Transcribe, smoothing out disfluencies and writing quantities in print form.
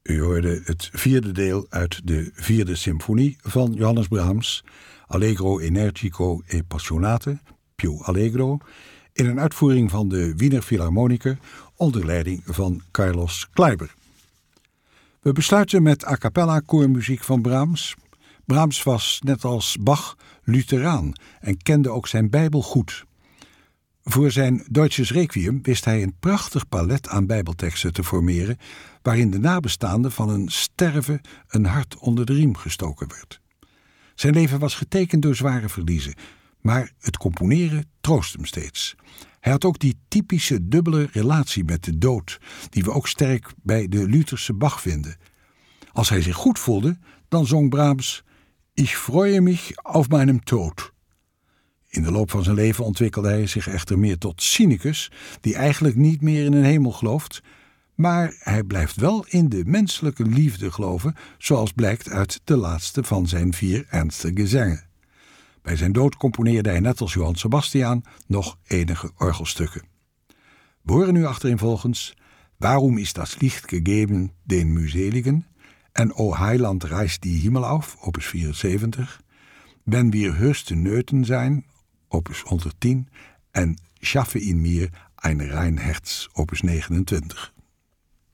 U hoorde het vierde deel uit de vierde symfonie van Johannes Brahms, Allegro energico e passionate, più allegro, in een uitvoering van de Wiener Philharmoniker onder leiding van Carlos Kleiber. We besluiten met a cappella koormuziek van Brahms. Brahms was, net als Bach, Lutheraan en kende ook zijn Bijbel goed. Voor zijn Deutsches Requiem wist hij een prachtig palet aan bijbelteksten te formeren, waarin de nabestaanden van een sterven een hart onder de riem gestoken werd. Zijn leven was getekend door zware verliezen, maar het componeren troost hem steeds. Hij had ook die typische dubbele relatie met de dood, die we ook sterk bij de Lutherse Bach vinden. Als hij zich goed voelde, dan zong Brahms Ich freue mich auf meinem Tod. In de loop van zijn leven ontwikkelde hij zich echter meer tot cynicus, die eigenlijk niet meer in een hemel gelooft, maar hij blijft wel in de menselijke liefde geloven, zoals blijkt uit de laatste van zijn 4 ernstige gezangen. Bij zijn dood componeerde hij net als Johann Sebastian nog enige orgelstukken. We horen nu achtereenvolgens Waarom ist das Licht gegeben den Mühseligen en O Heiland reißt die Himmel auf, opus 74, Wenn wir höchste Nöten zijn, opus 110 en Schaffe in mir ein rein Herz, opus 29.